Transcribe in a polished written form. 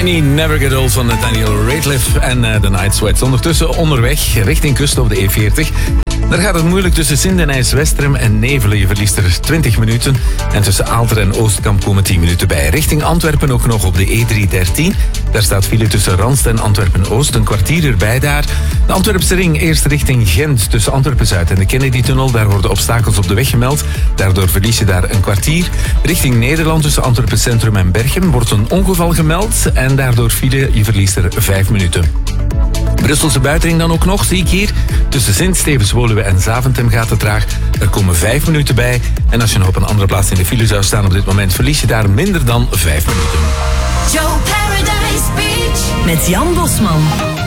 Tiny Never Get Old van Daniel Radcliffe en The Night Sweats. Ondertussen onderweg richting kust op de E40. Daar gaat het moeilijk tussen Sint-Denijs-Westrem en Nevelen. Je verliest er 20 minuten. En tussen Aalter en Oostkamp komen 10 minuten bij. Richting Antwerpen ook nog op de E313. Daar staat file tussen Randst en Antwerpen-Oost. Een kwartier erbij daar. De Antwerpse ring eerst richting Gent. Tussen Antwerpen-Zuid en de Kennedy-tunnel. Daar worden obstakels op de weg gemeld. Daardoor verlies je daar een kwartier. Richting Nederland tussen Antwerpen Centrum en Berchem wordt een ongeval gemeld. En daardoor file, je verliest er 5 minuten. Brusselse buitenring dan ook nog, zie ik hier. Tussen Sint-Stevens-Woluwe en Zaventem gaat het traag. Er komen 5 minuten bij. En als je nog op een andere plaats in de file zou staan op dit moment, verlies je daar minder dan 5 minuten. Joe Paradise Beach met Jan Bosman.